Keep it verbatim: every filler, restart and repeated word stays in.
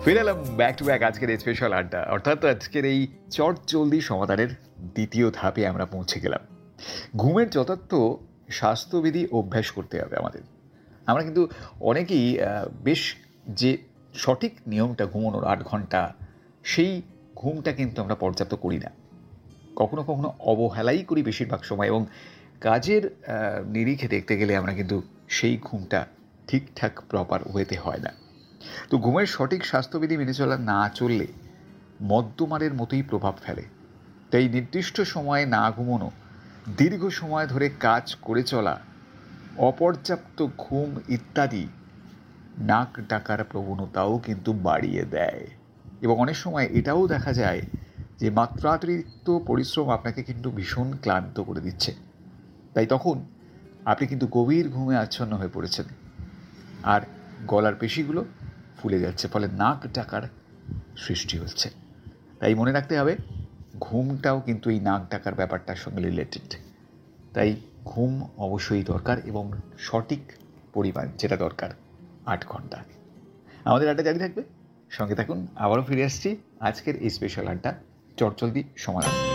ফিরে এলাম back to back আজকের এই স্পেশাল আড্ডা, অর্থাৎ আজকের এই চটজলদি সমাধানের দ্বিতীয় ধাপে আমরা পৌঁছে গেলাম। ঘুমের যথার্থ স্বাস্থ্যবিধি অভ্যাস করতে হবে আমাদের। আমরা কিন্তু অনেকেই বেশ যে সঠিক নিয়মটা ঘুমানোর আট ঘন্টা, সেই ঘুমটা কিন্তু আমরা পর্যাপ্ত করি না, কখনো কখনো অবহেলাই করি বেশিরভাগ সময়, এবং কাজের নিরিখে দেখতে গেলে আমরা কিন্তু সেই ঘুমটা ঠিকঠাক প্রপার ওয়েতে হয় না। তো ঘুমের সঠিক স্বাস্থ্যবিধি মেনে চলা না চললে মদ্যমারের মতোই প্রভাব ফেলে। তাই নির্দিষ্ট সময়ে না ঘুমানো, দীর্ঘ সময় ধরে কাজ করে চলা, অপর্যাপ্ত ঘুম ইত্যাদি নাক ডাকার প্রবণতাও কিন্তু বাড়িয়ে দেয়। এবং অনেক সময় এটাও দেখা যায় যে মাত্রাতিরিক্ত পরিশ্রম আপনাকে কিন্তু ভীষণ ক্লান্ত করে দিচ্ছে। তাই তখন আপনি কিন্তু গভীর ঘুমে আচ্ছন্ন হয়ে পড়েছেন, আর গলার পেশিগুলো ফুলে যাচ্ছে, ফলে নাক ডাকার সৃষ্টি হচ্ছে। তাই মনে রাখতে হবে, ঘুমটাও কিন্তু এই নাক ডাকার ব্যাপারটার সঙ্গে রিলেটেড। তাই ঘুম অবশ্যই দরকার, এবং সঠিক পরিমাণ যেটা দরকার আট ঘন্টা। আমাদের আড্ডা জারি থাকবে, সঙ্গে থাকুন। আবারও ফিরে আসছি আজকের এই স্পেশাল আড্ডা চটজলদি সমাধান।